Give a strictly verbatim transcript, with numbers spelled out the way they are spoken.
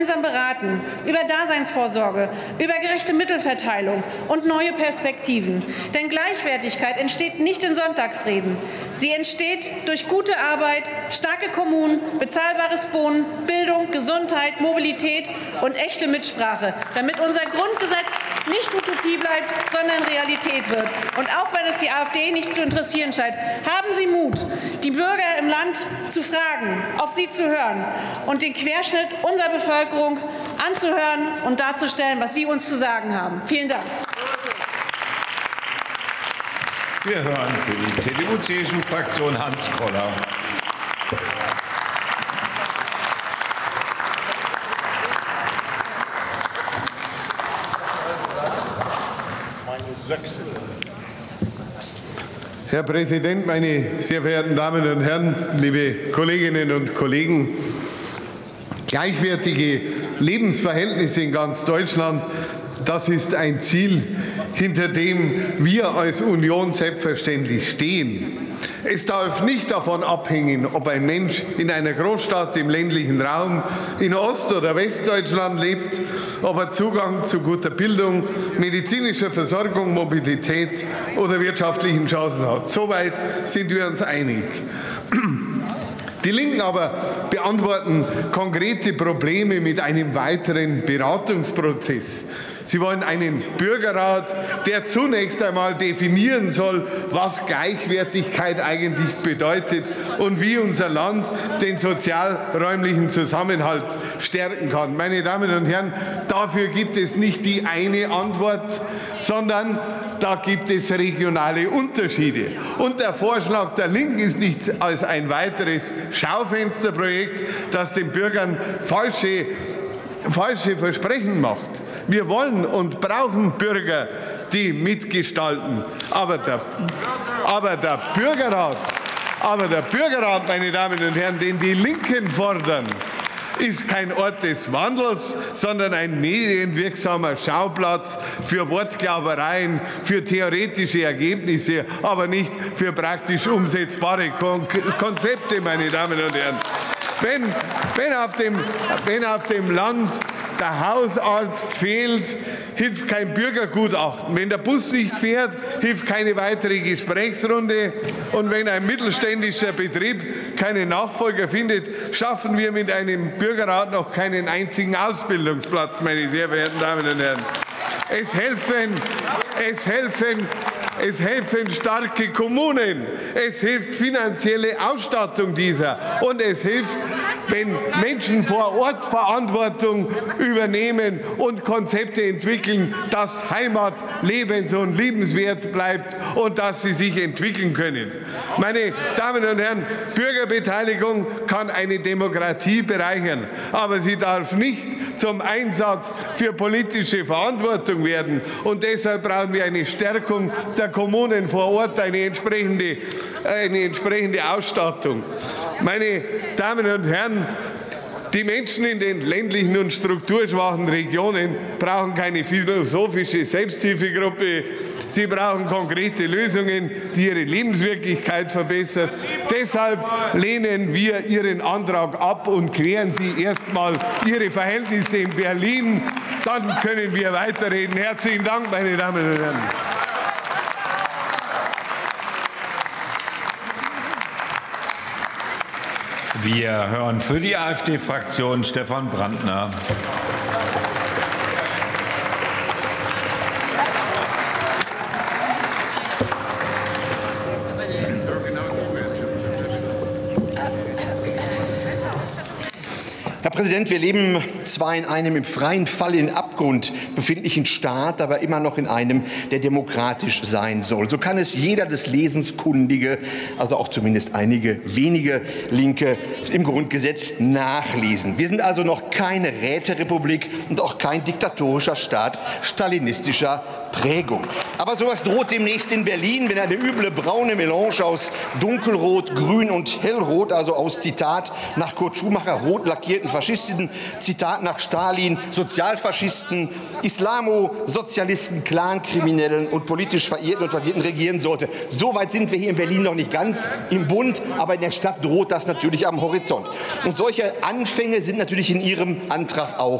gemeinsam beraten über Daseinsvorsorge, über gerechte Mittelverteilung und neue Perspektiven. Denn Gleichwertigkeit entsteht nicht in Sonntagsreden. Sie entsteht durch gute Arbeit, starke Kommunen, bezahlbares Wohnen, Bildung, Gesundheit, Mobilität und echte Mitsprache, damit unser Grundgesetz nicht Utopie bleibt, sondern Realität wird. Und auch wenn es die AfD nicht zu interessieren scheint, haben Sie Mut, die Bürger im Land zu fragen, auf sie zu hören und den Querschnitt unserer Bevölkerung anzuhören und darzustellen, was Sie uns zu sagen haben. Vielen Dank. Wir hören für die C D U-C S U-Fraktion Hans Koller. Herr Präsident, meine sehr verehrten Damen und Herren, liebe Kolleginnen und Kollegen! Gleichwertige Lebensverhältnisse in ganz Deutschland, das ist ein Ziel, hinter dem wir als Union selbstverständlich stehen. Es darf nicht davon abhängen, ob ein Mensch in einer Großstadt im ländlichen Raum in Ost- oder Westdeutschland lebt, ob er Zugang zu guter Bildung, medizinischer Versorgung, Mobilität oder wirtschaftlichen Chancen hat. Soweit sind wir uns einig. Die Linken aber beantworten konkrete Probleme mit einem weiteren Beratungsprozess. Sie wollen einen Bürgerrat, der zunächst einmal definieren soll, was Gleichwertigkeit eigentlich bedeutet und wie unser Land den sozialräumlichen Zusammenhalt stärken kann. Meine Damen und Herren, dafür gibt es nicht die eine Antwort, sondern da gibt es regionale Unterschiede. Und der Vorschlag der Linken ist nichts als ein weiteres Schaufensterprojekt, das den Bürgern falsche, falsche Versprechen macht. Wir wollen und brauchen Bürger, die mitgestalten. Aber der, aber der Bürgerrat, aber der Bürgerrat, meine Damen und Herren, den die Linken fordern, ist kein Ort des Wandels, sondern ein medienwirksamer Schauplatz für Wortglaubereien, für theoretische Ergebnisse, aber nicht für praktisch umsetzbare Kon Konzepte, meine Damen und Herren. Wenn, wenn, auf dem, wenn auf dem Land der Hausarzt fehlt, hilft kein Bürgergutachten. Wenn der Bus nicht fährt, hilft keine weitere Gesprächsrunde. Und wenn ein mittelständischer Betrieb keinen Nachfolger findet, schaffen wir mit einem Bürgerrat noch keinen einzigen Ausbildungsplatz, meine sehr verehrten Damen und Herren. Es helfen, es helfen Es helfen starke Kommunen, es hilft finanzielle Ausstattung dieser und es hilft, wenn Menschen vor Ort Verantwortung übernehmen und Konzepte entwickeln, dass Heimat lebens- und liebenswert bleibt und dass sie sich entwickeln können. Meine Damen und Herren, Bürgerbeteiligung kann eine Demokratie bereichern, aber sie darf nicht zum Einsatz für politische Verantwortung werden. Und deshalb brauchen wir eine Stärkung der Kommunen vor Ort, eine entsprechende, eine entsprechende Ausstattung. Meine Damen und Herren, die Menschen in den ländlichen und strukturschwachen Regionen brauchen keine philosophische Selbsthilfegruppe. Sie brauchen konkrete Lösungen, die ihre Lebenswirklichkeit verbessern. Deshalb lehnen wir Ihren Antrag ab und klären Sie erst einmal Ihre Verhältnisse in Berlin. Dann können wir weiterreden. Herzlichen Dank, meine Damen und Herren. Wir hören für die AfD-Fraktion Stefan Brandner. Herr Präsident, wir leben zwar in einem im freien Fall in Abgrund befindlichen Staat, aber immer noch in einem, der demokratisch sein soll. So kann es jeder des Lesens Kundige, also auch zumindest einige wenige Linke, im Grundgesetz nachlesen. Wir sind also noch keine Räterepublik und auch kein diktatorischer Staat stalinistischer Prägung. Aber sowas droht demnächst in Berlin, wenn eine üble braune Melange aus Dunkelrot, Grün und Hellrot, also aus Zitat nach Kurt Schumacher rot lackierten Faschistinnen, Zitat nach Stalin, Sozialfaschisten, Islamo-Sozialisten, Clankriminellen und politisch Verirrten und Verwirrten regieren sollte. So weit sind wir hier in Berlin noch nicht ganz im Bund, aber in der Stadt droht das natürlich am Horizont. Und solche Anfänge sind natürlich in Ihrem Antrag auch